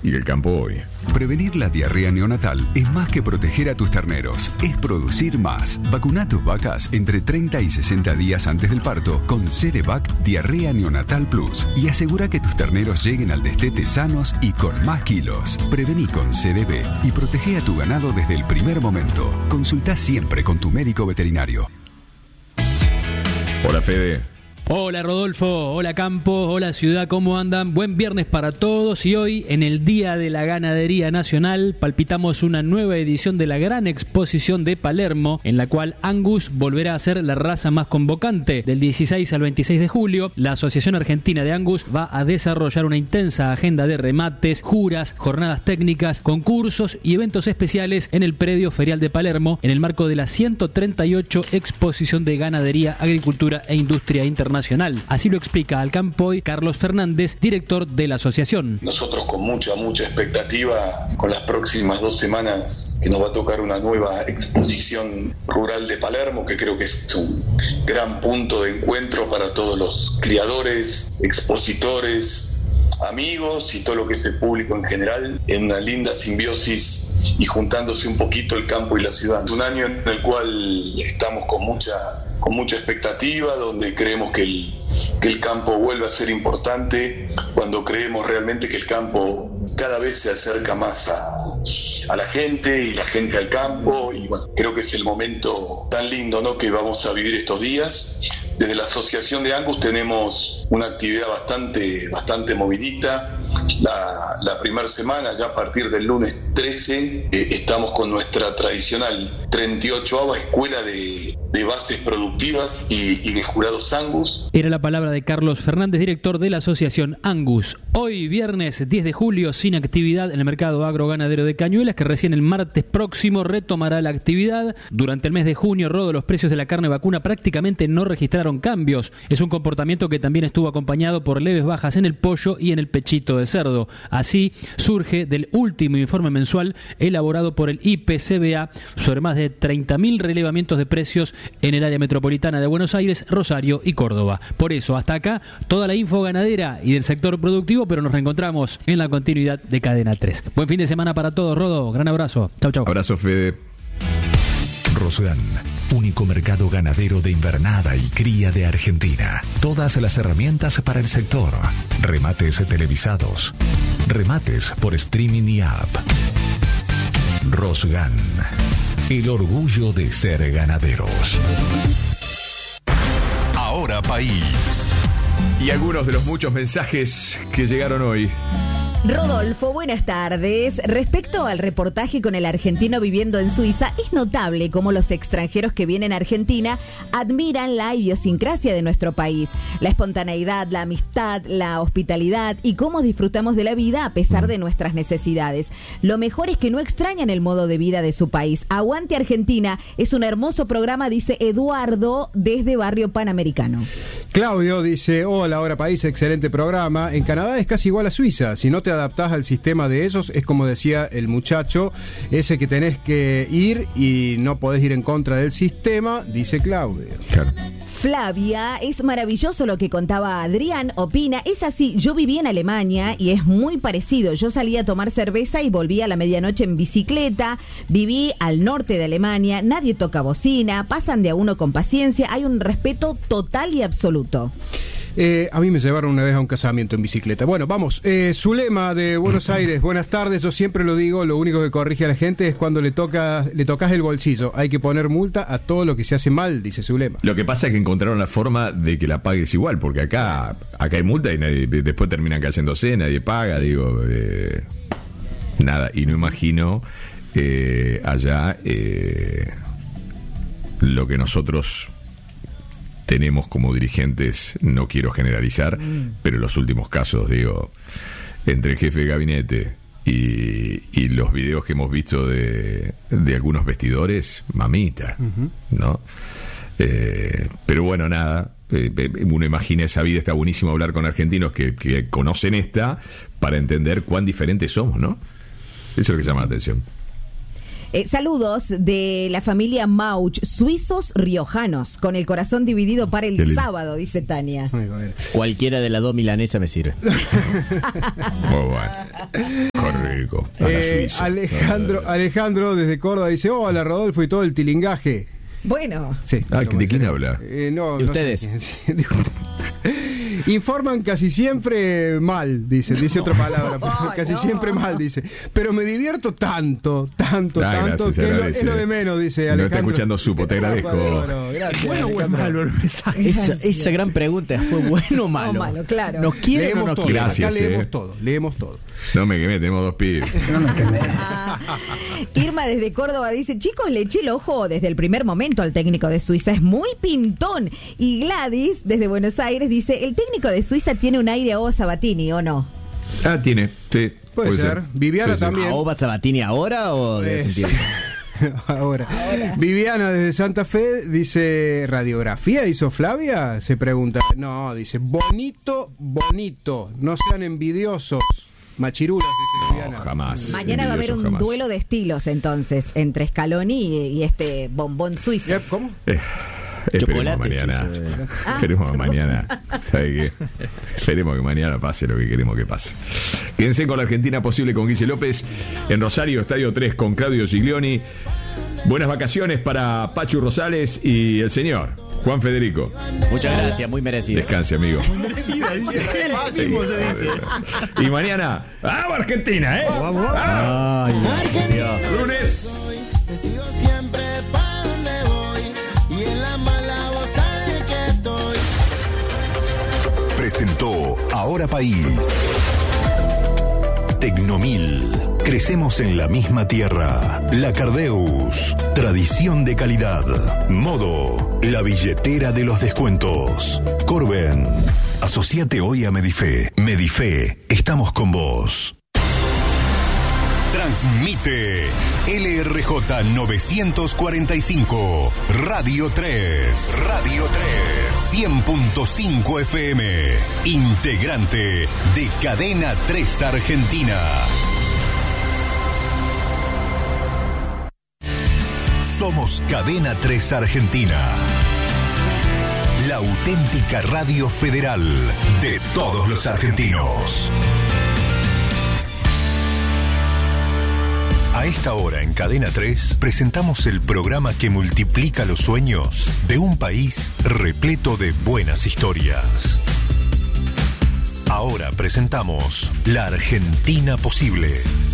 y el campo hoy. Prevenir la diarrea neonatal es más que proteger a tus terneros, es producir más. Vacuna a tus vacas entre 30 y 60 días antes del parto con CDVac Diarrea Neonatal Plus y asegura que tus terneros lleguen al destete sanos y con más kilos. Prevení con CDB y protege a tu ganado desde el primer momento. Consulta siempre con tu médico veterinario. Hola, Fede. Hola Rodolfo, hola Campo, hola Ciudad, ¿cómo andan? Buen viernes para todos y hoy, en el Día de la Ganadería Nacional, palpitamos una nueva edición de la gran exposición de Palermo, en la cual Angus volverá a ser la raza más convocante. Del 16 al 26 de julio, la Asociación Argentina de Angus va a desarrollar una intensa agenda de remates, juras, jornadas técnicas, concursos y eventos especiales en el predio ferial de Palermo, en el marco de la 138 Exposición de Ganadería, Agricultura e Industria Internacional. Así lo explica al campo hoy Carlos Fernández, director de la asociación. Nosotros con mucha expectativa con las próximas 2 semanas que nos va a tocar una nueva exposición rural de Palermo, que creo que es un gran punto de encuentro para todos los criadores, expositores, amigos y todo lo que es el público en general, en una linda simbiosis y juntándose un poquito el campo y la ciudad. Es un año en el cual estamos con mucha expectativa, donde creemos que el campo vuelve a ser importante, cuando creemos realmente que el campo cada vez se acerca más a la gente y la gente al campo, y bueno, creo que es el momento tan lindo, ¿no?, que vamos a vivir estos días. Desde la Asociación de Angus tenemos una actividad bastante movidita. La primera semana, ya a partir del lunes 13, estamos con nuestra tradicional 38ª escuela de bases productivas y de jurados Angus. Era la palabra de Carlos Fernández, director de la Asociación Angus. Hoy, viernes 10 de julio, sin actividad en el mercado agroganadero de Cañuelas, que recién el martes próximo retomará la actividad. Durante el mes de junio, Rodo, los precios de la carne vacuna prácticamente no registraron cambios. Es un comportamiento que también estuvo acompañado por leves bajas en el pollo y en el pechito de cerdo. Así surge del último informe mensual elaborado por el IPCBA sobre más de 30.000 relevamientos de precios en el área metropolitana de Buenos Aires, Rosario y Córdoba. Por eso, hasta acá, toda la info ganadera y del sector productivo, pero nos reencontramos en la continuidad de Cadena 3. Buen fin de semana para todos, Rodo. Gran abrazo. Chau, chau. Abrazo, Fede. Rosgan, único mercado ganadero de invernada y cría de Argentina. Todas las herramientas para el sector. Remates televisados. Remates por streaming y app. Rosgan, el orgullo de ser ganaderos. Ahora País. Y algunos de los muchos mensajes que llegaron hoy. Rodolfo, buenas tardes. Respecto al reportaje con el argentino viviendo en Suiza, es notable cómo los extranjeros que vienen a Argentina admiran la idiosincrasia de nuestro país, la espontaneidad, la amistad, la hospitalidad y cómo disfrutamos de la vida a pesar de nuestras necesidades. Lo mejor es que no extrañan el modo de vida de su país. Aguante Argentina, es un hermoso programa, dice Eduardo desde Barrio Panamericano. Claudio dice, hola, Ahora País, excelente programa. En Canadá es casi igual a Suiza, si no te adaptás al sistema de ellos, es como decía el muchacho, ese que tenés que ir y no podés ir en contra del sistema, dice Claudio. Claro. Flavia, es maravilloso lo que contaba Adrián, opina, es así, yo viví en Alemania y es muy parecido, yo salía a tomar cerveza y volví a la medianoche en bicicleta, viví al norte de Alemania, nadie toca bocina, pasan de a uno con paciencia, hay un respeto total y absoluto. A mí me llevaron una vez a un casamiento en bicicleta. Bueno, vamos. Zulema de Buenos Aires, buenas tardes. Yo siempre lo digo, lo único que corrige a la gente es cuando le tocas el bolsillo. Hay que poner multa a todo lo que se hace mal, dice Zulema. Lo que pasa es que encontraron la forma de que la pagues igual, porque acá hay multa y después terminan cayéndose, nadie paga, digo, nada. Y no imagino allá lo que nosotros tenemos como dirigentes, no quiero generalizar, pero en los últimos casos, digo, entre el jefe de gabinete y los videos que hemos visto de algunos vestidores, mamita, ¿no? Pero bueno, nada, uno imagina esa vida, está buenísimo hablar con argentinos que conocen esta para entender cuán diferentes somos, ¿no? Eso es lo que llama la atención. Saludos de la familia Mauch, suizos riojanos, con el corazón dividido para el sábado, dice Tania. Cualquiera de las dos milanesas me sirve. Muy bueno. Corrico. Alejandro desde Córdoba dice: hola Rodolfo y todo el tilingaje. Bueno. Sí, ¿de quién habla? No, ¿Y ustedes? Sé informan casi siempre mal, dice otra palabra, casi siempre mal, dice. Pero me divierto tanto, gracias, que es lo de menos, dice Alejandro. No está escuchando Supo, te agradezco. Gracias, ¿Bueno o es malo el mensaje? Esa gran pregunta, ¿fue bueno o malo? O malo, claro. ¿Nos quieren leemos o no todo, quieren? Gracias, leemos todo. No me quemé, tenemos 2 pibes. Irma desde Córdoba dice: chicos, le eché el ojo desde el primer momento al técnico de Suiza, es muy pintón. Y Gladys desde Buenos Aires dice: el técnico de Suiza tiene un aire a Oba Sabatini, ¿o no? Tiene, sí. Puede ser. Viviana también. ¿A Oba Sabatini ahora o de hace un tiempo? Ahora. Viviana desde Santa Fe dice: ¿radiografía hizo Flavia? Se pregunta. No, dice: bonito, no sean envidiosos. Machirulos, dice Viviana. No, jamás. Mañana va a haber un duelo de estilos entonces entre Scaloni y este bombón suizo. ¿Cómo? Esperemos mañana. Esperemos mañana. ¿Sabe qué? Esperemos que mañana pase lo que queremos que pase. Quédense con la Argentina Posible con Guille López en Rosario, Estadio 3 con Claudio Giglioni. Buenas vacaciones para Pachu Rosales y el señor Juan Federico. Muchas gracias, muy merecido. Descanse, amigo. Y mañana, ¡vamos Argentina! ¡Vamos! Ay, Dios. Lunes. Decido siempre para dónde voy y en la mala voz sabe que estoy. Presentó Ahora País. Tecnomil. Crecemos en la misma tierra. La Cardeus. Tradición de calidad. Modo. La billetera de los descuentos. Corben. Asociate hoy a Medife. Medife. Estamos con vos. Transmite LRJ 945. Radio 3. Radio 3. 100.5 FM. Integrante de Cadena 3 Argentina. Somos Cadena 3 Argentina. La auténtica radio federal de todos los argentinos. A esta hora en Cadena 3 presentamos el programa que multiplica los sueños de un país repleto de buenas historias. Ahora presentamos La Argentina Posible.